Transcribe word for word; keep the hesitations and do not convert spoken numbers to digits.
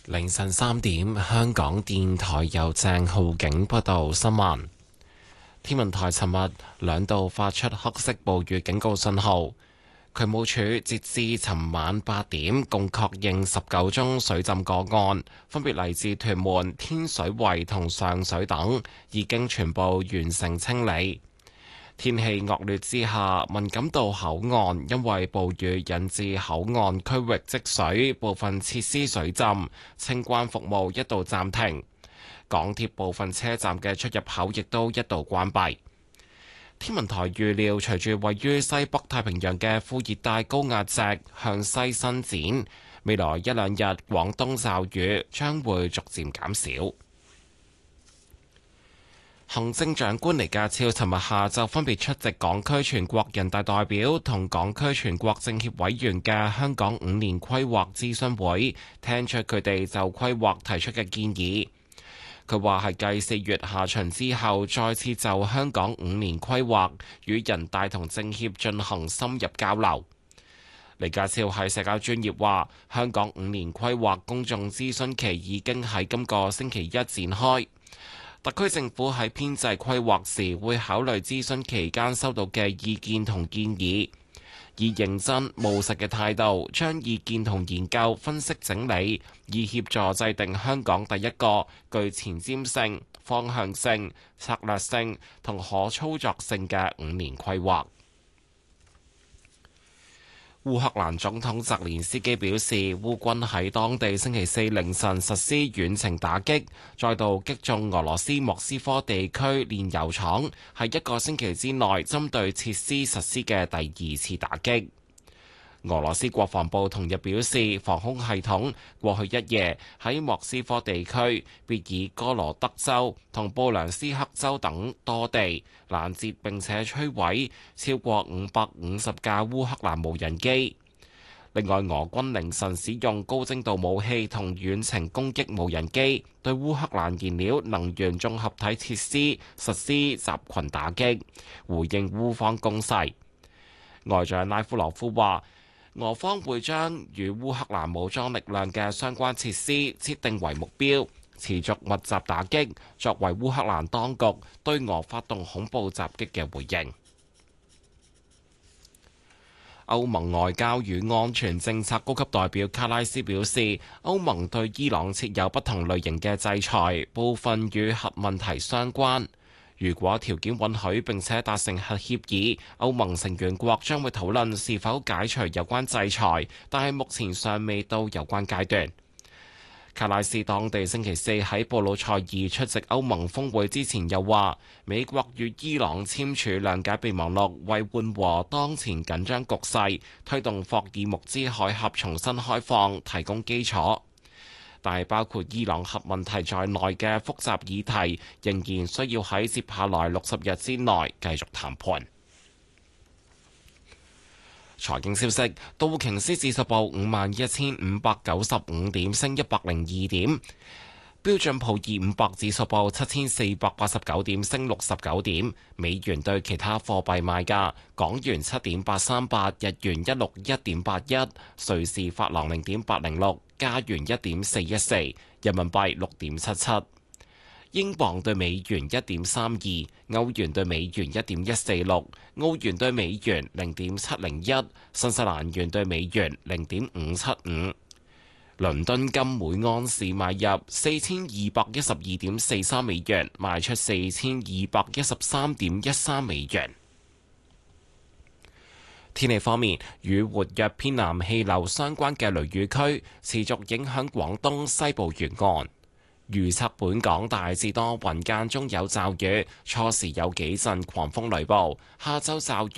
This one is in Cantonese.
凌晨三點，香港電台由鄭浩景報道新聞。天文台尋日兩度發出黑色暴雨警告信號。渠務署截至尋晚八點，共確認十九宗水浸個案，分別嚟自屯門、天水圍同上水等，已經全部完成清理。天氣惡劣之下，文錦渡口岸因為暴雨引致口岸區域積水，部分設施水浸，清關服務一度暫停。港鐵部分車站嘅出入口亦都一度關閉。天文台預料，隨住位於西北太平洋嘅副熱帶高壓脊向西伸展，未來一兩日廣東驟雨將會逐漸減少。行政長官李家超尋日下晝分別出席港區全國人大代表同港區全國政協委員嘅香港五年規劃諮詢會，聽取佢哋就規劃提出嘅建議。佢話係繼四月下旬之後，再次就香港五年規劃與人大同政協進行深入交流。李家超喺社交專頁話，香港五年規劃公眾諮詢期已經喺今個星期一展開。特區政府喺編制規劃時會考慮諮詢期間收到嘅意見同建議，以認真務實嘅態度將意見同研究分析整理，以協助制定香港第一個具前瞻性、方向性、策略性同可操作性嘅五年規劃。烏克蘭總統澤連斯基表示，烏軍喺當地星期四凌晨實施遠程打擊，再度擊中俄羅斯莫斯科地區煉油廠，係一個星期之內針對設施實施嘅第二次打擊。俄羅斯國防部同日表示，防空系統過去一夜喺莫斯科地區、別爾哥羅德州同布良斯克州等多地攔截並且摧毀超過五百五十架烏克蘭無人機。另外，俄軍凌晨使用高精度武器同遠程攻擊無人機，對烏克蘭燃料能源綜合體設施實施集群打擊，回應烏方攻勢。外長拉夫羅夫話，俄方會將與烏克蘭武裝力量嘅相關設施設定為目標，持續密集打擊，作為烏克蘭當局對俄發動恐怖襲擊嘅回應。歐盟外交與安全政策高級代表卡拉斯表示，歐盟對伊朗設有不同類型嘅制裁，部分與核問題相關。如果條件允許並且達成核協議，歐盟成員國將會討論是否解除有關制裁，但係目前尚未到有關階段。卡拉斯當地星期四喺布魯塞爾出席歐盟峰會之前又話，美國與伊朗簽署諒解備忘錄，為緩和當前緊張局勢，推動霍爾木茲海峽重新開放提供基礎。但係包括伊朗核問題在內嘅複雜議題，仍然需要喺接下來六十日之內繼續談判。財經消息，道瓊斯指數報五萬一千五百九十五點，升一百零二點。標準普爾五百指數報七千四百八十九點，升六十九點。美元對其他貨幣賣價：港元七點八三八，日元一六一點八一，瑞士法郎零點八零六，加元一點四一四，人民幣六點七七，英鎊對美元一點三二，歐元對美元一點一四六，澳元對美元零點七零一，新西蘭元對美元零點五七五。倫敦金每安士買入四千二百一十二點四三美元，賣出四千二百一十三點一三美元。天氣方面，與活躍偏南氣流相關嘅雷雨區持續影響廣東西部沿岸。預測本港大致多雲間中有驟雨，初時有幾陣狂風雷暴，下晝驟雨